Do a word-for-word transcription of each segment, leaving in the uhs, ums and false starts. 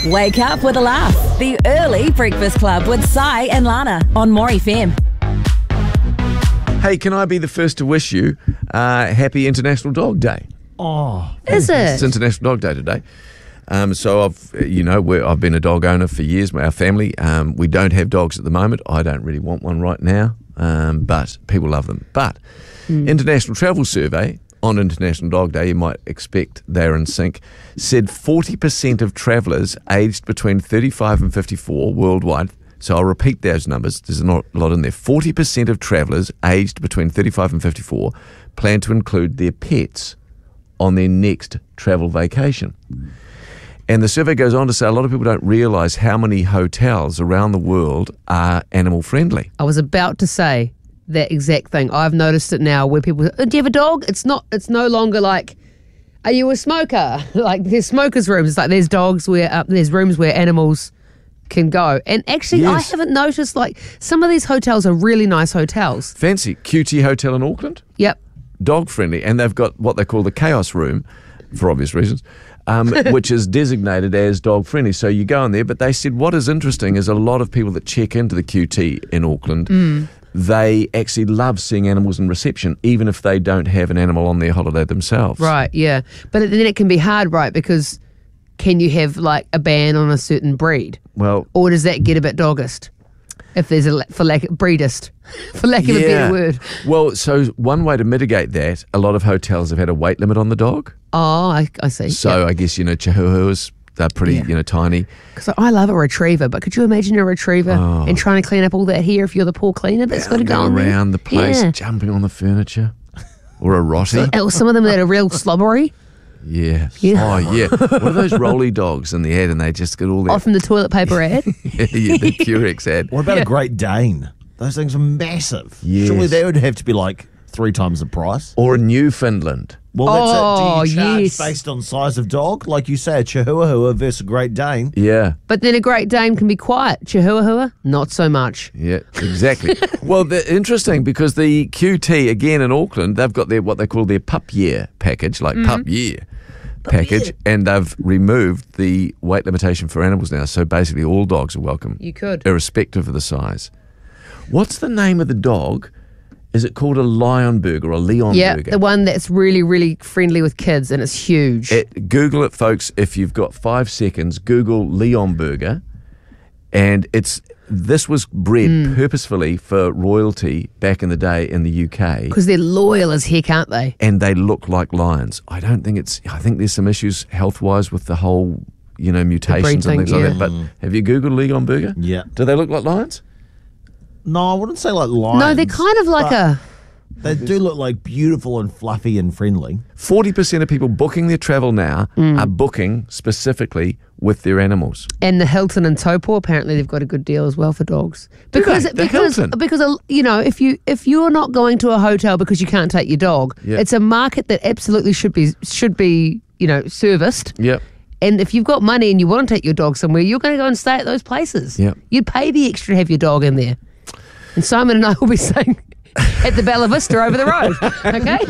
Wake up with a laugh. The Early Breakfast Club with Sai and Lana on More F M. Hey, can I be the first to wish you uh, Happy International Dog Day? Oh, Is It's it? International Dog Day today. Um, so I've, you know, we're, I've been a dog owner for years. Our family, um, we don't have dogs at the moment. I don't really want one right now, um, but people love them. But mm. International Travel Survey on International Dog Day, you might expect they're in sync, said forty percent of travellers aged between thirty-five and fifty-four worldwide. So I'll repeat those numbers. There's not a lot in there. forty percent of travellers aged between thirty-five and fifty-four plan to include their pets on their next travel vacation. And the survey goes on to say a lot of people don't realise how many hotels around the world are animal friendly. I was about to say that exact thing. I've noticed it now where people, oh, do you have a dog? It's not. It's no longer like, are you a smoker? Like there's smokers' rooms. It's like there's dogs where uh, there's rooms where animals can go. And actually, Yes. I haven't noticed. Like some of these hotels are really nice hotels. Fancy. Q T Hotel in Auckland, Yep. dog friendly, and they've got what they call the Chaos Room, for obvious reasons. Um, which is designated as dog friendly. So you go in there, but they said what is interesting is a lot of people that check into the Q T in Auckland, mm. they actually love seeing animals in reception, even if they don't have an animal on their holiday themselves. Right. Yeah. But then it can be hard, right? Because can you have like a ban on a certain breed, Well, or does that get a bit doggist? If there's a la- for lack breedist, for lack of a better word. Well, so one way to mitigate that, a lot of hotels have had a weight limit on the dog. Oh, I, I see. So I guess, you know, Chihuahuas, they're pretty, Yeah. you know, tiny. Because I love a retriever, but could you imagine a retriever Oh. and trying to clean up all that hair if you're the poor cleaner that's got to go Go on there? around the place, Yeah. jumping on the furniture. Or a rotty. Or some of them that are real slobbery Yeah. Yeah. Oh, yeah. What are those rolly dogs in the ad and they just get all that? off from the toilet paper ad. yeah, yeah, the Curex ad. what about a Great Dane? Those things are massive. Yes. Surely that would have to be like three times the price. Or a Newfoundland. Well, that's Oh, it. Do you charge yes. based on size of dog? Like you say, a Chihuahua versus a Great Dane. Yeah. But then a Great Dane can be quiet. Chihuahua, not so much. Yeah, exactly. Well, they're interesting because the Q T, again in Auckland, they've got their what they call their pup year package, like pup year package, and they've removed the weight limitation for animals now. So basically all dogs are welcome, You could. irrespective of the size. What's the name of the dog? Is it called a Leonberger or a Leonberger? Yeah, the one that's really, really friendly with kids and it's huge. It, Google it, folks. If you've got five seconds, Google Leonberger, and it's this was bred Mm. purposefully for royalty back in the day in the U K, Because they're loyal as heck, aren't they? and they look like lions. I don't think it's. I think there's some issues health wise with the whole, you know, mutations and thing, things like yeah. that. But have you Googled Leonberger? Yeah. Do they look like lions? No, I wouldn't say like lions. No, they're kind of like but a... They do look like beautiful and fluffy and friendly. Forty percent of people booking their travel now Mm. are booking specifically with their animals. And the Hilton and Taupo, apparently they've got a good deal as well for dogs. Do Because they? The because Hilton? because uh, you know, if you if you're not going to a hotel because you can't take your dog, Yeah. it's a market that absolutely should be should be, you know, serviced. Yep. And if you've got money and you want to take your dog somewhere, you're going to go and stay at those places. Yep. You'd pay the extra to have your dog in there. And Simon and I will be staying at the Bella Vista over the road. Okay?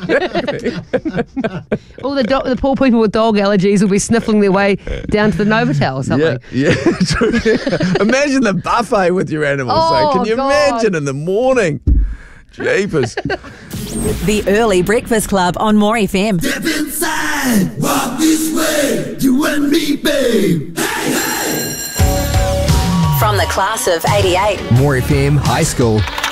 All the do- the poor people with dog allergies will be sniffling their way down to the Novotel or something. Yeah, yeah. True. Imagine the buffet with your animals. though. Oh, Can you God. imagine in the morning? Jeepers. The Early Breakfast Club on More F M. Step inside, walk this way, you and me, babe. Hey, hey. From the class of eighty-eight. More F M High School.